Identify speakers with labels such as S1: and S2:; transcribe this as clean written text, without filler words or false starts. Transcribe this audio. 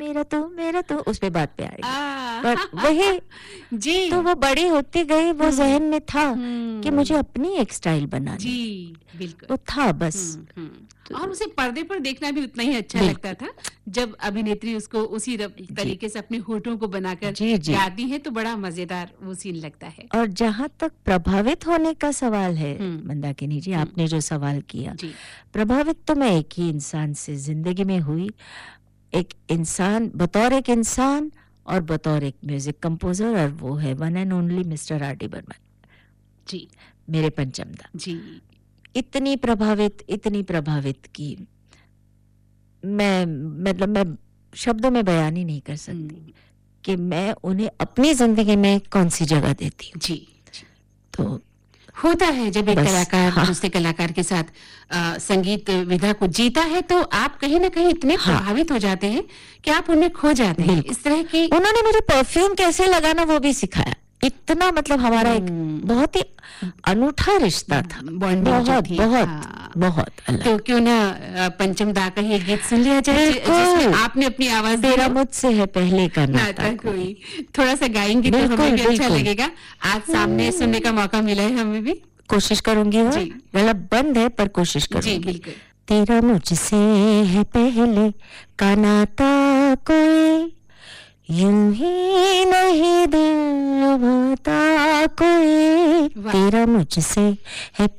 S1: मेरा तू उस पे बात पे आएगी। पर
S2: हाँ,
S1: वही
S2: जी।
S1: तो वो बड़ी होती गई, वो जहन में था कि मुझे अपनी एक स्टाइल बनानी,
S2: जी, बिल्कुल।
S1: वो था बस।
S2: और उसे पर्दे पर देखना भी उतना ही अच्छा लगता था जब अभिनेत्री उसको उसी तरीके से अपने होठों को बनाकर गाती है, तो बड़ा मजेदार वो सीन लगता है।
S1: और जहाँ तक प्रभावित होने का सवाल है मंदाकिनी जी, आपने जो सवाल किया, प्रभावित तो मैं एक ही इंसान से जिंदगी में हुई, एक इंसान बतौर एक इंसान और बतौर एक म्यूजिक कंपोजर, और वो है one and only mister R D Burman
S2: जी,
S1: मेरे पंचमदा
S2: जी।
S1: इतनी प्रभावित की मैं शब्दों में बयान ही नहीं कर सकती कि मैं उन्हें अपनी जिंदगी में कौन सी जगह देती हूँ।
S2: जी,
S1: तो
S2: होता है जब एक कलाकार दूसरे कलाकार के साथ संगीत विधा को जीता है, तो आप कहीं ना कहीं इतने प्रभावित हो जाते हैं कि आप उनमें खो जाते हैं। इस तरह की
S1: उन्होंने मुझे परफ्यूम कैसे लगाना वो भी सिखाया। इतना मतलब हमारा एक बहुत ही अनूठा रिश्ता था, बहुत अलग।
S2: तो क्यों ना पंचमदा का ये गीत सुन लिया जाए जिसमें आपने अपनी आवाज
S1: तेरा मुझसे है पहले का नाता
S2: कोई, थोड़ा सा गाएंगे तो हमें भी अच्छा लगेगा। आज सामने सुनने का मौका मिला है, हमें भी
S1: कोशिश करूंगी। गला बंद है पर कोशिश करूंगी।
S2: बिल्कुल।
S1: तेरा मुझसे है पहले का नाता कोई, यूं ही नहीं दिल लुभाता कोई, तेरा मुझसे है